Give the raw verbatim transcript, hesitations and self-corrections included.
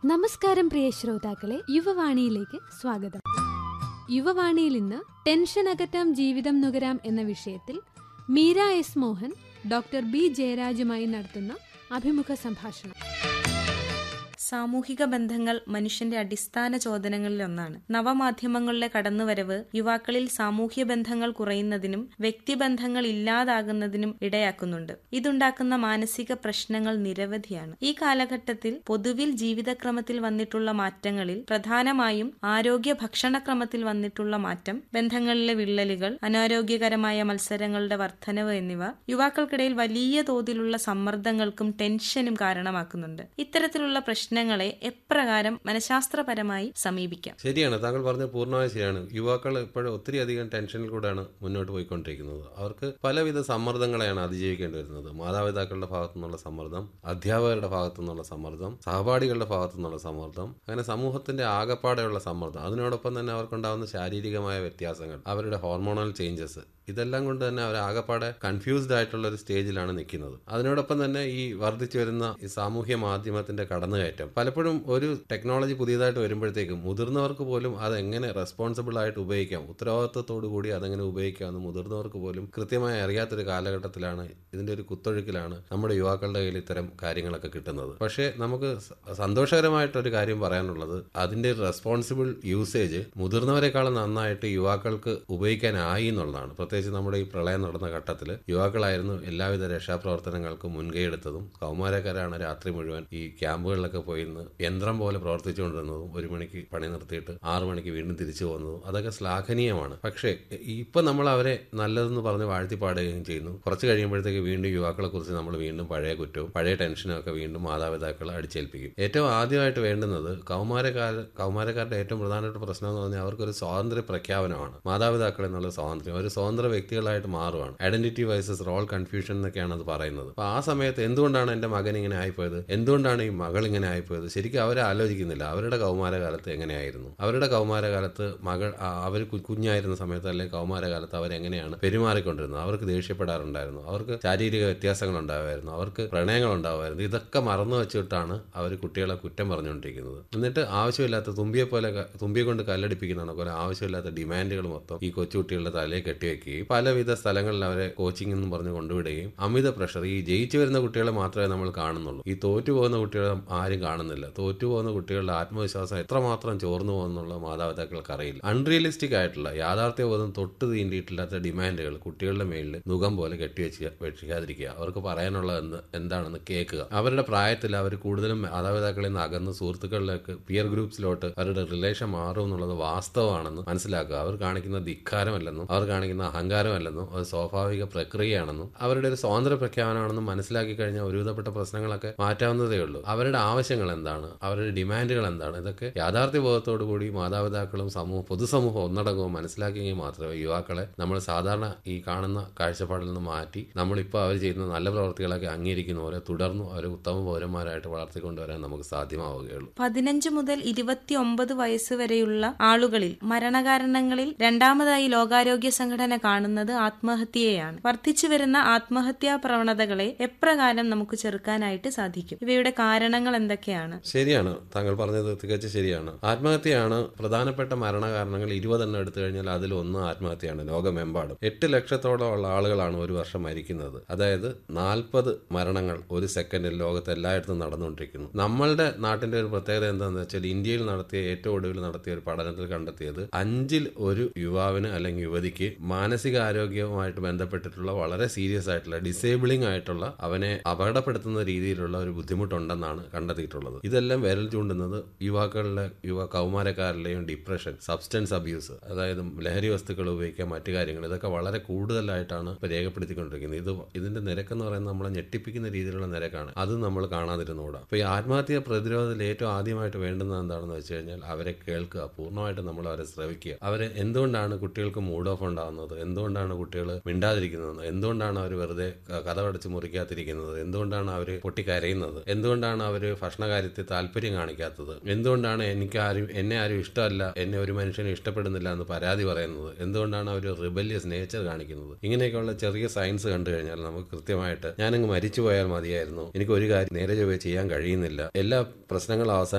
നമസ്കാരം പ്രിയ ശ്രോതാക്കളെ, യുവവാണിയിലേക്ക് സ്വാഗതം. യുവവാണിയിൽ ഇന്ന് ടെൻഷൻ അകറ്റാം ജീവിതം നുകരാം എന്ന വിഷയത്തിൽ Meera S Mohan doctor B ജയരാജുമായി നടത്തുന്ന അഭിമുഖ സംഭാഷണം. സാമൂഹിക ബന്ധങ്ങൾ മനുഷ്യന്റെ അടിസ്ഥാന ചോദനങ്ങളിലൊന്നാണ്. നവമാധ്യമങ്ങളുടെ കടന്നുവരവ് യുവാക്കളിൽ സാമൂഹ്യ ബന്ധങ്ങൾ കുറയുന്നതിനും വ്യക്തിബന്ധങ്ങൾ ഇല്ലാതാകുന്നതിനും ഇടയാക്കുന്നുണ്ട്. ഇതുണ്ടാക്കുന്ന മാനസിക പ്രശ്നങ്ങൾ നിരവധിയാണ്. ഈ കാലഘട്ടത്തിൽ പൊതുവിൽ ജീവിതക്രമത്തിൽ വന്നിട്ടുള്ള മാറ്റങ്ങളിൽ പ്രധാനമായും ആരോഗ്യ ഭക്ഷണക്രമത്തിൽ വന്നിട്ടുള്ള മാറ്റം, ബന്ധങ്ങളിലെ വിള്ളലുകൾ, അനാരോഗ്യകരമായ മത്സരങ്ങളുടെ വർധനവ് എന്നിവ യുവാക്കൾക്കിടയിൽ വലിയ തോതിലുള്ള സമ്മർദ്ദങ്ങൾക്കും ടെൻഷനും കാരണമാക്കുന്നുണ്ട്. ഇത്തരത്തിലുള്ള പ്രശ്നങ്ങളെ എപ്രകാരം മനഃശാസ്ത്രപരമായി സമീപിക്കാം? ശരിയാണ്, താങ്കൾ പറഞ്ഞ പൂർണ്ണമായി ശരിയാണ്. യുവാക്കൾ ഇപ്പോഴും ഒത്തിരി അധികം ടെൻഷനിൽ കൂടെയാണ് മുന്നോട്ട് പോയിക്കൊണ്ടിരിക്കുന്നത്. അവർക്ക് പലവിധ സമ്മർദ്ദങ്ങളെയാണ് അതിജീവിക്കേണ്ടി വരുന്നത്. മാതാപിതാക്കളുടെ ഭാഗത്തു നിന്നുള്ള സമ്മർദ്ദം, അധ്യാപകരുടെ ഭാഗത്തു നിന്നുള്ള സമ്മർദ്ദം, സഹപാഠികളുടെ ഭാഗത്തു നിന്നുള്ള സമ്മർദ്ദം, അങ്ങനെ സമൂഹത്തിന്റെ ആകപ്പാടെയുള്ള സമ്മർദ്ദം. അതിനോടൊപ്പം തന്നെ അവർക്കുണ്ടാകുന്ന ശാരീരികമായ വ്യത്യാസങ്ങൾ, അവരുടെ ഹോർമോണൽ ചേഞ്ചസ്, ഇതെല്ലാം കൊണ്ട് തന്നെ അവർ ആകപ്പാടെ കൺഫ്യൂസ്ഡ് ആയിട്ടുള്ള ഒരു സ്റ്റേജിലാണ് നിൽക്കുന്നത്. അതിനോടൊപ്പം തന്നെ ഈ വർദ്ധിച്ചു വരുന്ന ഈ സാമൂഹ്യ മാധ്യമത്തിന്റെ കടന്നുകയറ്റം, പലപ്പോഴും ഒരു ടെക്നോളജി പുതിയതായിട്ട് വരുമ്പോഴത്തേക്കും മുതിർന്നവർക്ക് പോലും അതെങ്ങനെ റെസ്പോൺസിബിൾ ആയിട്ട് ഉപയോഗിക്കാം, ഉത്തരവാദിത്വത്തോടു കൂടി അതെങ്ങനെ ഉപയോഗിക്കാമെന്ന് മുതിർന്നവർക്ക് പോലും കൃത്യമായി അറിയാത്തൊരു കാലഘട്ടത്തിലാണ്, ഇതിന്റെ ഒരു കുത്തൊഴുക്കിലാണ് നമ്മുടെ യുവാക്കളുടെ കയ്യിൽ ഇത്തരം കാര്യങ്ങളൊക്കെ കിട്ടുന്നത്. പക്ഷേ നമുക്ക് സന്തോഷകരമായിട്ടൊരു കാര്യം പറയാനുള്ളത്, അതിന്റെ റെസ്പോൺസിബിൾ യൂസേജ് മുതിർന്നവരെക്കാളും നന്നായിട്ട് യുവാക്കൾക്ക് ഉപയോഗിക്കാനായി എന്നുള്ളതാണ്. പ്രത്യേകിച്ച് നമ്മുടെ ഈ പ്രളയം നടന്ന ഘട്ടത്തിൽ യുവാക്കളായിരുന്നു എല്ലാവിധ രക്ഷാപ്രവർത്തനങ്ങൾക്കും മുൻകൈയെടുത്തതും. കൗമാരക്കാരാണ് രാത്രി മുഴുവൻ ഈ ക്യാമ്പുകളിലൊക്കെ പോയി യന്ത്രം പോലെ പ്രവർത്തിച്ചുകൊണ്ടിരുന്നതും, ഒരു മണിക്ക് പണി നിർത്തിയിട്ട് ആറു മണിക്ക് വീണ്ടും തിരിച്ചു പോകുന്നതും, അതൊക്കെ ശ്ലാഘനീയമാണ്. പക്ഷേ ഇപ്പൊ നമ്മൾ അവരെ നല്ലതെന്ന് പറഞ്ഞ് വാഴ്ത്തിപ്പാടുകയും ചെയ്യുന്നു. കുറച്ച് കഴിയുമ്പോഴത്തേക്ക് വീണ്ടും യുവാക്കളെ കുറിച്ച് നമ്മൾ വീണ്ടും പഴയ കുറ്റവും പഴയ ടെൻഷനും ഒക്കെ വീണ്ടും മാതാപിതാക്കളെ അടിച്ചേൽപ്പിക്കും. ഏറ്റവും ആദ്യമായിട്ട് വേണ്ടുന്നത് കൗമാരക്കാർ കൗമാരക്കാരുടെ ഏറ്റവും പ്രധാനപ്പെട്ട പ്രശ്നം എന്ന് പറഞ്ഞാൽ അവർക്കൊരു സ്വാതന്ത്ര്യ പ്രഖ്യാപനമാണ്. മാതാപിതാക്കൾ എന്നുള്ള സ്വാതന്ത്ര്യം, ഒരു സ്വതന്ത്ര വ്യക്തികളായിട്ട് മാറുകയാണ്. ഐഡന്റിറ്റി വൈസസ് റോൾ കൺഫ്യൂഷൻ എന്നൊക്കെയാണ് അത് പറയുന്നത്. അപ്പൊ ആ സമയത്ത് എന്തുകൊണ്ടാണ് എന്റെ മകൻ ഇങ്ങനെ ആയിപ്പോയത്, എന്തുകൊണ്ടാണ് ഈ മകൾ ഇങ്ങനെ ആയിപ്പോയത്, ശരിക്കും അവരെ ആലോചിക്കുന്നില്ല. അവരുടെ കൗമാരകാലത്ത് എങ്ങനെയായിരുന്നു, അവരുടെ കൗമാരകാലത്ത് മകൾ അവർ കുഞ്ഞായിരുന്ന സമയത്ത് അല്ലെങ്കിൽ കൗമാരകാലത്ത് അവരെങ്ങനെയാണ് പെരുമാറിക്കൊണ്ടിരുന്നത്, അവർക്ക് ദേഷ്യപ്പെടാറുണ്ടായിരുന്നു, അവർക്ക് ശാരീരിക വ്യത്യാസങ്ങൾ ഉണ്ടാവുമായിരുന്നു, അവർക്ക് പ്രണയങ്ങൾ ഉണ്ടാവുമായിരുന്നു. ഇതൊക്കെ മറന്നു വെച്ചിട്ടാണ് അവർ കുട്ടികളെ കുറ്റം പറഞ്ഞുകൊണ്ടിരിക്കുന്നത്. എന്നിട്ട് ആവശ്യമില്ലാത്ത തുമ്പിയെ പോലെ തുമ്പിയെ കൊണ്ട് കല്ലടിപ്പിക്കുന്നതാണ് പോലെ ആവശ്യമില്ലാത്ത ഡിമാൻഡുകൾ മൊത്തം ഈ കൊച്ചുകുട്ടികളുടെ തലയിൽ കെട്ടിവെക്കുകയും പലവിധ സ്ഥലങ്ങളിൽ അവരെ കോച്ചിങ് എന്ന് പറഞ്ഞ് കൊണ്ടുവിടുകയും അമിത പ്രഷർ. ഈ ജയിച്ചു വരുന്ന കുട്ടികളെ മാത്രമേ നമ്മൾ കാണുന്നുള്ളൂ, ഈ തോറ്റു പോകുന്ന കുട്ടികളെ ആരും കാണുന്നില്ല. തോറ്റുപോകുന്ന കുട്ടികളുടെ ആത്മവിശ്വാസം എത്രമാത്രം ചോർന്നു പോകുന്നുള്ള മാതാപിതാക്കൾക്ക് അറിയില്ല. അൺറിയലിസ്റ്റിക് ആയിട്ടുള്ള യാഥാർത്ഥ്യബോധം തൊട്ട് തീണ്ടിയിട്ടില്ലാത്ത ഡിമാൻഡുകൾ കുട്ടികളുടെ മേലിൽ മുഖം പോലെ കെട്ടിവെച്ച് വെക്കാതിരിക്കുക. അവർക്ക് പറയാനുള്ളത് എന്ത് എന്താണെന്ന് കേൾക്കുക. അവരുടെ പ്രായത്തിൽ അവർ കൂടുതലും മാതാപിതാക്കളിൽ നിന്ന് അകന്ന് സുഹൃത്തുക്കളിലേക്ക്, പിയർ ഗ്രൂപ്പ്സിലോട്ട് അവരുടെ റിലേഷൻ മാറും എന്നുള്ളത് വാസ്തവമാണെന്ന് മനസ്സിലാക്കുക. അവർ കാണിക്കുന്ന ധിക്കാരമല്ലെന്നും അവർ കാണിക്കുന്ന അഹങ്കാരമല്ലെന്നും അത് സ്വാഭാവിക പ്രക്രിയയാണെന്നും അവരുടെ ഒരു സ്വാതന്ത്ര്യ പ്രഖ്യാപനമാണെന്നും മനസ്സിലാക്കി കഴിഞ്ഞാൽ ഒരുവിധപ്പെട്ട പ്രശ്നങ്ങളൊക്കെ മാറ്റാവുന്നതേ ഉള്ളൂ. അവരുടെ ആവശ്യങ്ങൾ എന്താണ്, അവരുടെ ഡിമാൻഡുകൾ എന്താണ്, ഇതൊക്കെ യാഥാർത്ഥ്യബോധത്തോടു കൂടി മാതാപിതാക്കളും സമൂഹം പൊതുസമൂഹം ഒന്നടങ്കവും മനസ്സിലാക്കിയെങ്കിൽ മാത്രമേ യുവാക്കളെ നമ്മൾ സാധാരണ ഈ കാണുന്ന കാഴ്ചപ്പാടിൽ നിന്ന് മാറ്റി നമ്മളിപ്പോൾ അവർ ചെയ്യുന്ന നല്ല പ്രവർത്തികളൊക്കെ അംഗീകരിക്കുന്ന പോലെ തുടർന്നു അവരെ ഉത്തമ പൗരന്മാരായിട്ട് വളർത്തിക്കൊണ്ടുവരാൻ നമുക്ക് സാധ്യമാവുകയുള്ളൂ. പതിനഞ്ച് മുതൽ ഇരുപത്തി ഒമ്പത് വയസ്സ് വരെയുള്ള ആളുകളിൽ മരണകാരണങ്ങളിൽ രണ്ടാമതായി ലോകാരോഗ്യ സംഘടന കാണുന്നത് ആത്മഹത്യയാണ്. വർദ്ധിച്ചു വരുന്ന ആത്മഹത്യാ പ്രവണതകളെ എപ്രകാരം നമുക്ക് ചെറുക്കാനായിട്ട് സാധിക്കും? ഇവയുടെ കാരണങ്ങൾ എന്തൊക്കെയാണ്? ശരിയാണ്, താങ്കൾ പറഞ്ഞത് തികച്ചും ശരിയാണ്. ആത്മഹത്യയാണ് പ്രധാനപ്പെട്ട മരണകാരണങ്ങൾ. ഇരുപതെണ്ണം എടുത്തു കഴിഞ്ഞാൽ അതിൽ ഒന്ന് ആത്മഹത്യയാണ്. ലോകമെമ്പാടും എട്ട് ലക്ഷത്തോളം ഉള്ള ആളുകളാണ് ഒരു വർഷം മരിക്കുന്നത്. അതായത് നാൽപ്പത് മരണങ്ങൾ ഒരു സെക്കൻഡിൽ ലോകത്ത് എല്ലായിടത്തും നടന്നുകൊണ്ടിരിക്കുന്നു. നമ്മളുടെ നാട്ടിന്റെ ഒരു പ്രത്യേകത എന്താണെന്ന് വെച്ചാൽ ഇന്ത്യയിൽ നടത്തിയ ഏറ്റവും ഒടുവിൽ നടത്തിയ ഒരു പഠനത്തിൽ കണ്ടെത്തിയത് അഞ്ചിൽ ഒരു യുവാവിന് അല്ലെങ്കിൽ യുവതിക്ക് മാനസിക ആരോഗ്യവുമായിട്ട് ബന്ധപ്പെട്ടിട്ടുള്ള വളരെ സീരിയസ് ആയിട്ടുള്ള ഡിസേബിളിംഗ് ആയിട്ടുള്ള അവനെ അപകടപ്പെടുത്തുന്ന രീതിയിലുള്ള ഒരു ബുദ്ധിമുട്ടുണ്ടെന്നാണ് കണ്ടെത്തിയിട്ടുള്ളത്. ഇതെല്ലാം വിരൽ ചൂണ്ടുന്നത് യുവാക്കളുടെ യുവ കൗമാരക്കാരിലെയും ഡിപ്രഷൻ, സബ്സ്റ്റൻസ് അബ്യൂസ്, അതായത് ലഹരി വസ്തുക്കൾ ഉപയോഗിക്കുക, മറ്റു കാര്യങ്ങൾ, ഇതൊക്കെ വളരെ കൂടുതലായിട്ടാണ് ഇപ്പൊ രേഖപ്പെടുത്തിക്കൊണ്ടിരിക്കുന്നത്. ഇത് ഇതിന്റെ നിരക്കെന്ന് പറയുന്നത് നമ്മളെ ഞെട്ടിപ്പിക്കുന്ന രീതിയിലുള്ള നിരക്കാണ്. അത് നമ്മൾ കാണാതിരുന്നുകൂടാ. അപ്പൊ ഈ ആത്മഹത്യ പ്രതിരോധത്തിൽ ഏറ്റവും ആദ്യമായിട്ട് വേണ്ടുന്നത് എന്താണെന്ന് വെച്ച് കഴിഞ്ഞാൽ അവരെ കേൾക്കുക, പൂർണ്ണമായിട്ട് നമ്മൾ അവരെ ശ്രവിക്കുക. അവരെ എന്തുകൊണ്ടാണ് കുട്ടികൾക്ക് മൂഡ് ഓഫ് ഉണ്ടാകുന്നത്, എന്തുകൊണ്ടാണ് കുട്ടികൾ മിണ്ടാതിരിക്കുന്നത്, എന്തുകൊണ്ടാണ് അവർ വെറുതെ കഥവടച്ച് മുറിക്കാതിരിക്കുന്നത്, എന്തുകൊണ്ടാണ് അവർ പൊട്ടിക്കരയുന്നത്, എന്തുകൊണ്ടാണ് അവർ ഭക്ഷണകാര്യത്തിൽ താല്പര്യം കാണിക്കാത്തത്, എന്തുകൊണ്ടാണ് എനിക്ക് ആരും എന്നെ ആരും ഇഷ്ടമല്ല, എന്നെ ഒരു മനുഷ്യനും ഇഷ്ടപ്പെടുന്നില്ല എന്ന് പരാതി പറയുന്നത്, എന്തുകൊണ്ടാണ് അവർ റിബല്യസ് നേച്ചർ കാണിക്കുന്നത്. ഇങ്ങനെയൊക്കെയുള്ള ചെറിയ സയൻസ് കണ്ടു കഴിഞ്ഞാൽ നമുക്ക് കൃത്യമായിട്ട് ഞാനങ്ങ് മരിച്ചു പോയാൽ മതിയായിരുന്നു, എനിക്ക് ഒരു കാര്യം നേരെ ചൊവ്വേ ചെയ്യാൻ കഴിയുന്നില്ല, എല്ലാ പ്രശ്നങ്ങളും അവസാനം